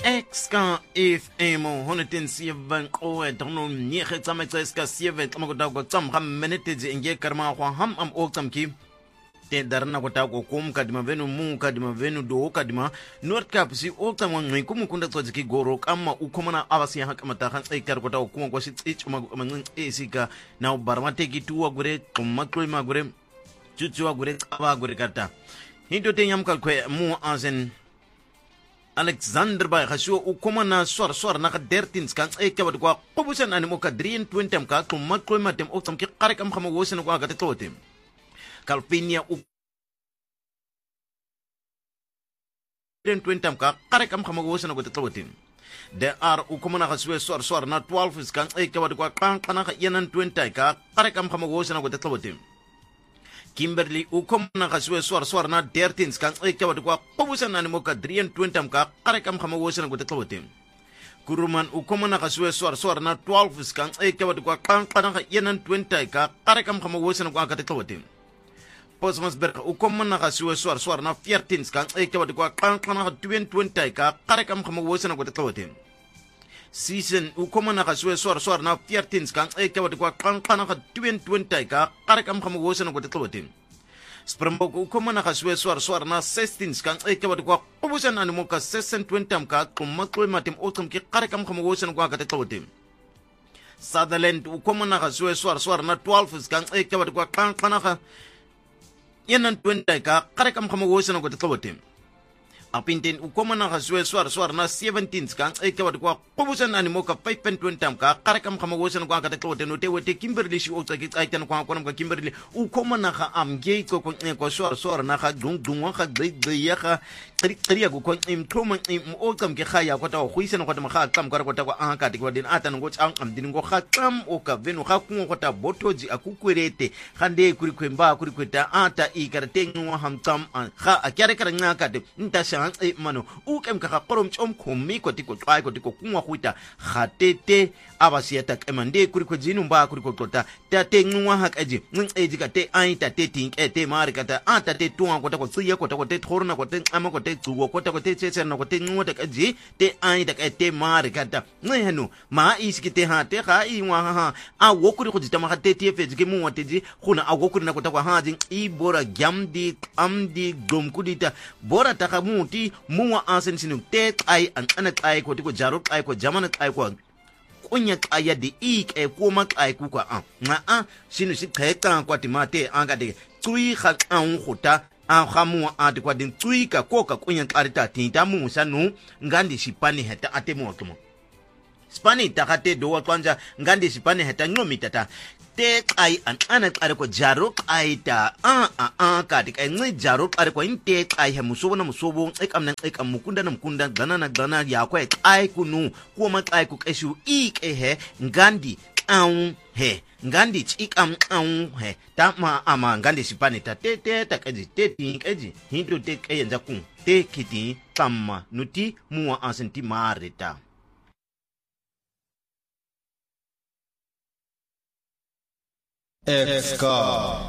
Exka FM 107 qoe dono nege tsama tseska 7 tsama go dago tsam ham minute je nge karma kwa ham am o tsam ki te darna go dago kum kadima venu mu kadima venu do kadima North Cap si o tsam ngwe kum kunda tsoji ki goro kama ukomana abasi ha kama ta han tsai kar go dago kum go si tsi ma ngin esika na barma te ki tuwa gure tumma ma gure chuchuwa gure aba gure kata hindo te nyam kal kwe mu azen Alexander by Hashu ukomana swar na 13 kan ekabad kwa qubusan animo ka 23 ka tumat ko matem otam ki qarek am khama wosen ko agate totem Calvinia u 23 ka qarek am khama wosen ko totem there are ukomana haswe swar na 12 kan ekabad kwa kana ka yanan 20 ka qarek am khama wosen ko totem Kimberly ukomana kaswe swar na 13 kan ekabad kwa qubusan animo ka 23 ka qarekam khama wosen ko tetlotem Kuruman ukomana kaswe swar na 12 kan ekabad kwa kana yanan 20 ka qarekam khama wosen ko ka tetlotem Posmasberg ukomana kaswe swar na 14 kan ekabad kwa kana 20 ka qarekam khama wosen ko tetlotem Season ukomana kaswe swar na 14 kan ekabad kwa kana 20 ka qarekam khama wosen ko tetlotem Springbok ukomana kaswe swar na 16 kan ekabad kwa qubusan animo ka 20 ka tumakwe matem otum ki qarekam khama wosen ko ka tetlotem Sutherland ukomana kaswe swar na 12 kan ekabad kwa kana yanan 20 ka qarekam khama wosen ko tetlotem Apinten ukomana kaswe swar na 17 kan ekabad kwa qubusan animo ka 5.20 ka qarekam khama wosen ko ka tetlotem no te wete Kimberly shi o tsaki tsaitan kwa ka Kimberly ukomana ka amge ko swar na ka dung ka ya ka triya go ko imtoma o kam ke khaya ko ta go isena ko ta ma kam ka ko ta ko an ka ti ko din atan go tsang am din go kha tsam o ka venu kha ku ko ta botoji akukwerete khande kuri kwemba kuri kweta ata ikarte ngwa ham tsam kha akyare kara nga ka de nta sha mano u kem ka qorom tsom khomi ko ti ko tsai ko ti ko kunwa khuita khatete abasiata kemande kuri ko jinu mba kuri ko tota ta te ngwa ha kaji eji ka te ai ta te ting te mari ka ta ata te tuwa ko ta ko tsiya ko ta ko te thorna ko te ama ko te tsuwo ko ta ko te tsetsa no ko te ngwa ta kaji te ai ta ka te mari ka ta ngehenu ma iski te ha te ga i ngwa ha a wo kuri ko jitama ka te te fe ke mu wa te ji khuna a wo kuri na ko ta ko ha jing i bora gamdi amdi gom kudita bora ta ka muti muwa asen sinu te ai an ana ai ko ti ko jaro ai ko jamana ai ko kunya kaya di ik ko ma ai ku ka a sinu si kheka kwa ti mate anga de tsui kha an khuta a khamu a ti kwa din tsui ka ko ka kunya qarita ti ta mu sanu ngandi sipani heta ate mo kemo Spani takate do kwanja ngandi sipani heta ngomi tata te ai an ana qare ko jaro ai ta ka ti kai ngi jaro qare ko inte ai he musobo na musobo ekam nan ekam mukunda na mukunda gana ya ko ai kunu ko ma ai ku keshu ik he ngandi he ngandi ikam he ta ma ama ngandi sipani ta te ta kaji te tin kaji hinto te kayenza kun te kiti tamma nuti muwa asenti marita Exka